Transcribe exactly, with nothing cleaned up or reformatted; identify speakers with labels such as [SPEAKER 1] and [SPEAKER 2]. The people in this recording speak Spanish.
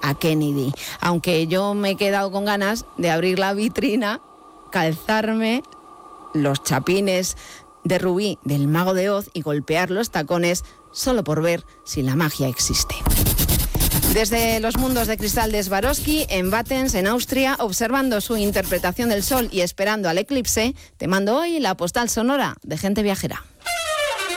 [SPEAKER 1] a Kennedy. Aunque yo me he quedado con ganas de abrir la vitrina, calzarme los chapines de rubí del Mago de Oz y golpear los tacones solo por ver si la magia existe. Desde los mundos de cristal de Swarovski, en Battens, en Austria, observando su interpretación del sol y esperando al eclipse, te mando hoy la postal sonora de Gente Viajera.